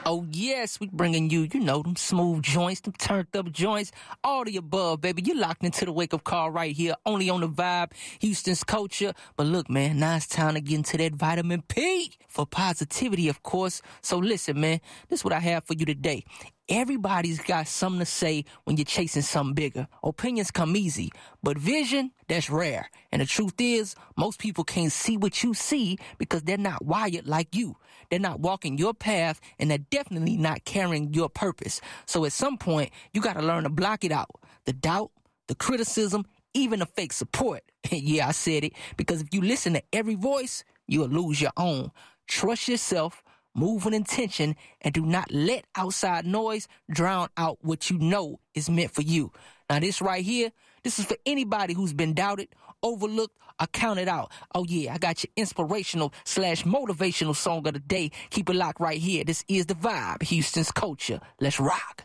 Oh, yes, we bringing you, them smooth joints, them turned up joints, all the above, baby. You're locked into the wake-up call right here, only on The Vibe, Houston's culture. But look, man, now it's time to get into that vitamin P for positivity, of course. So listen, man, this is what I have for you today. Everybody's got something to say when you're chasing something bigger. Opinions come easy, but vision, that's rare. And the truth is, most people can't see what you see because they're not wired like you. They're not walking your path, and they're definitely not carrying your purpose. So at some point, you got to learn to block it out. The doubt, the criticism, even the fake support. Yeah, I said it. Because if you listen to every voice, you'll lose your own. Trust yourself. Move with intention, and do not let outside noise drown out what you know is meant for you. Now, this right here, this is for anybody who's been doubted, overlooked, or counted out. Oh, yeah, I got your inspirational/motivational song of the day. Keep it locked right here. This is The Vibe, Houston's culture. Let's rock.